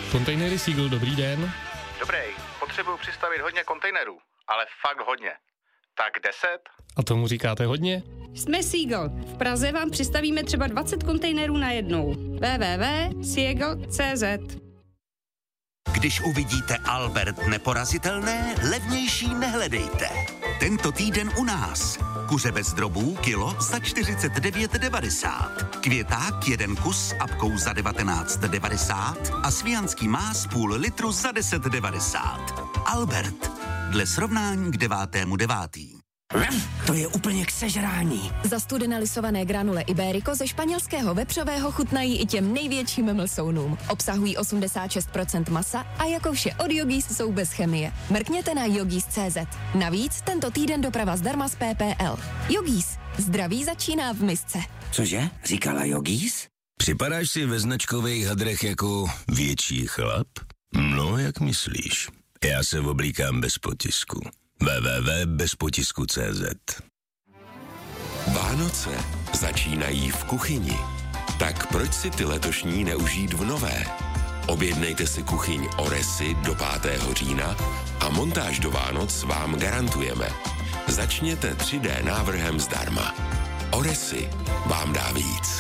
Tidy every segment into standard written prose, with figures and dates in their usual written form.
Kontejnery Seagull, dobrý den. Dobrý, potřebuju přistavit hodně kontejnerů, ale fakt hodně. Tak 10? A tomu říkáte hodně? Jsme Seagull. V Praze vám přistavíme třeba 20 kontejnerů najednou. www.seagull.cz. Když uvidíte Albert neporazitelné, levnější nehledejte. Tento týden u nás. Kuře bez drobů kilo za 49,90. Květák 1 kus s apkou za 19,90 a svijanský más půl litru za 10,90. Albert. Dle srovnání k 9.9. To je úplně k sežrání. Zastudené lisované granule Iberico ze španělského vepřového chutnají i těm největším mlsounům. Obsahují 86% masa a jako vše od Yogis jsou bez chemie. Mrkněte na yogis.cz. Navíc tento týden doprava zdarma z PPL. Yogis. Zdraví začíná v misce. Cože? Říkala Yogis? Připadáš si ve značkových hadrech jako větší chlap? No, jak myslíš? Já se oblíkám bez potisku. www.bezpotisku.cz. Vánoce začínají v kuchyni. Tak proč si ty letošní neužít v nové? Objednejte si kuchyň Oresy do 5. října a montáž do Vánoc vám garantujeme. Začněte 3D návrhem zdarma. Oresy vám dá víc.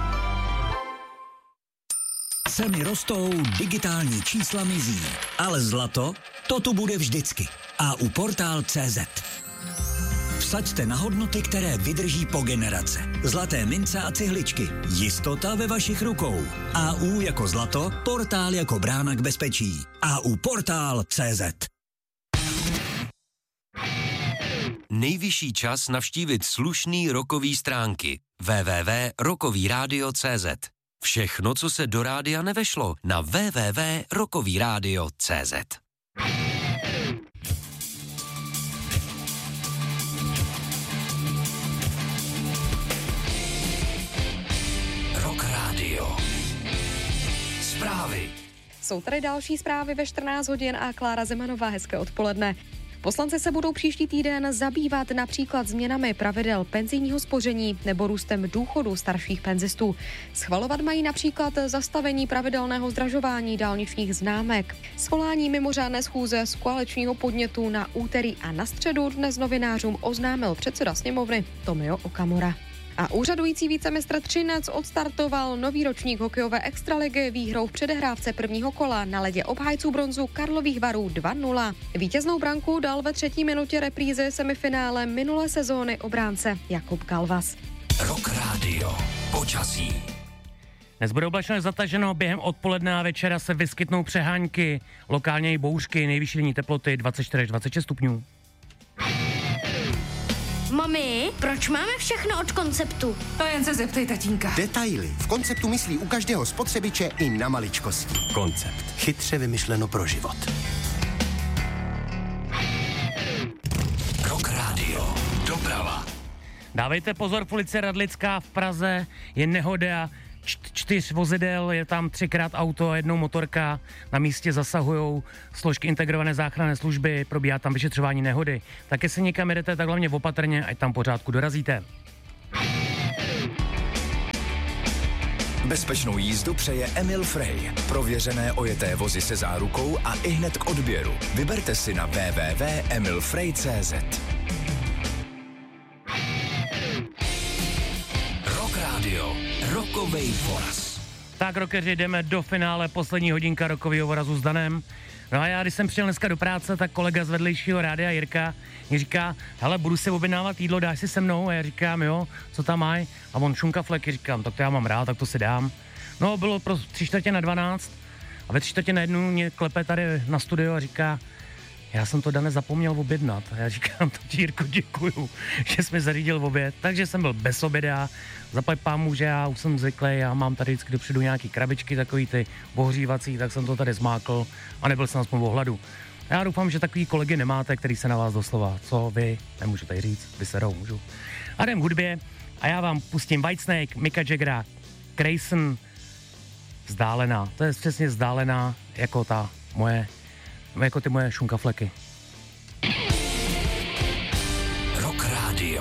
Ceny rostou, digitální čísla mizí, ale zlato, to tu bude vždycky. A u Portál.cz. Vsaďte na hodnoty, které vydrží po generace. Zlaté mince a cihličky. Jistota ve vašich rukou. AU jako zlato, Portál jako brána k bezpečí. AU Portál.cz. Nejvyšší čas navštívit slušný rockový stránky. www.rockovyradio.cz. Všechno, co se do rádia nevešlo, na www.rockovyradio.cz. Rock Radio. Zprávy. Jsou tady další zprávy ve 14 hodin a Klára Zemanová, hezké odpoledne. Poslanci se budou příští týden zabývat například změnami pravidel penzijního spoření nebo růstem důchodu starších penzistů. Schvalovat mají například zastavení pravidelného zdražování dálničních známek. Svolání mimořádné schůze z koaličního podnětu na úterý a na středu dnes novinářům oznámil předseda sněmovny Tomio Okamura. A úřadující vicemistr Třinec odstartoval nový ročník hokejové extraligy výhrou v předehrávce prvního kola na ledě obhájců bronzu Karlových Varů 2-0. Vítěznou branku dal ve 3. minutě reprízy semifinále minulé sezóny obránce Jakub Galvas. Rock Radio. Počasí. Dnes bude oblačno zataženo, během odpoledne a večera se vyskytnou přehánky, lokálně i bouřky, nejvyšší denní teploty 24 až 26 stupňů. Mami, proč máme všechno od Konceptu? To jen se zeptej tatínka. Detaily. V Konceptu myslí u každého spotřebiče i na maličkosti. Koncept. Chytře vymyšleno pro život. Rock Radio. Doprava. Dávejte pozor, policie Radlická v Praze, je nehoda, 4 vozidel, je tam 3krát auto a 1 motorka, na místě zasahujou složky integrované záchranné služby, probíhá tam vyšetřování nehody. Tak jestli někam jedete, tak hlavně opatrně, ať tam pořádku dorazíte. Bezpečnou jízdu přeje Emil Frey. Prověřené ojeté vozy se zárukou a ihned k odběru. Vyberte si na www.emilfrey.cz. Rock Radio. Rockovej voraz. Tak, rockeři, jdeme do finále, poslední hodinka rockového vorazu s Danem. No a já, když jsem přijel dneska do práce, tak kolega z vedlejšího rádia Jirka mi říká, hele, budu si objednávat jídlo, dáš si se mnou? A já říkám, jo, co tam mají? A on šunkafleky, říkám, tak to já mám rád, tak to si dám. No, bylo pro 3:45 a ve 3:45 mě klepe tady na studio a říká, já jsem to, Dane, zapomněl objednat. A já říkám, to ti, Jirko, děkuju, že jsi mi zařídil oběd. Takže jsem byl bez oběda, zaplať pámu, že já už jsem zvyklý, já mám tady vždycky dopředu nějaký krabičky, takový ty ohřívací, tak jsem to tady zmákl a nebyl jsem aspoň v ohladu. Já doufám, že takový kolegy nemáte, který se na vás doslova, co vy, nemůžu tady říct, vyserou, můžu. A jdem k hudbě a já vám pustím Whitesnake, Micka Jaggera, Grayson, Vzdálená. To je přesně vzdálená jako ta moje, jako ty moje šunkafleky.